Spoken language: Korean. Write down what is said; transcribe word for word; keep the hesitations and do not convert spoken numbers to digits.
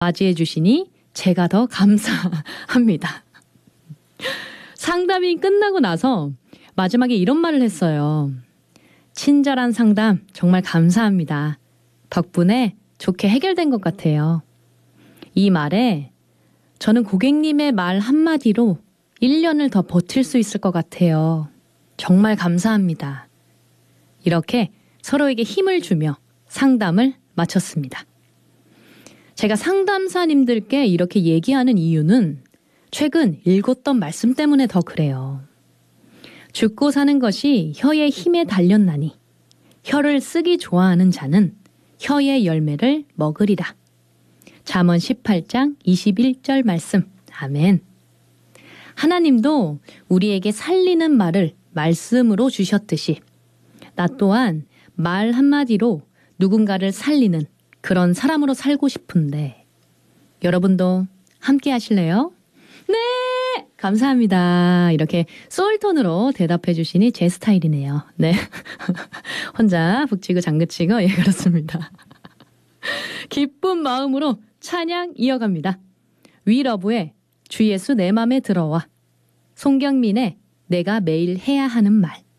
맞이해 주시니 제가 더 감사합니다. 상담이 끝나고 나서 마지막에 이런 말을 했어요. 친절한 상담 정말 감사합니다. 덕분에 좋게 해결된 것 같아요. 이 말에 저는 고객님의 말 한마디로 일 년을 더 버틸 수 있을 것 같아요. 정말 감사합니다. 이렇게 서로에게 힘을 주며 상담을 마쳤습니다. 제가 상담사님들께 이렇게 얘기하는 이유는 최근 읽었던 말씀 때문에 더 그래요. 죽고 사는 것이 혀의 힘에 달렸나니 혀를 쓰기 좋아하는 자는 혀의 열매를 먹으리라. 잠언 십팔 장 이십일 절 말씀. 아멘. 하나님도 우리에게 살리는 말을 말씀으로 주셨듯이 나 또한 말 한마디로 누군가를 살리는 그런 사람으로 살고 싶은데 여러분도 함께 하실래요? 네! 감사합니다. 이렇게 소울톤으로 대답해 주시니 제 스타일이네요. 네. 혼자 북치고 장구치고 예 그렇습니다. 기쁜 마음으로 찬양 이어갑니다. 위러브의 주 예수 내 맘에 들어와, 송경민의 내가 매일 해야 하는 말.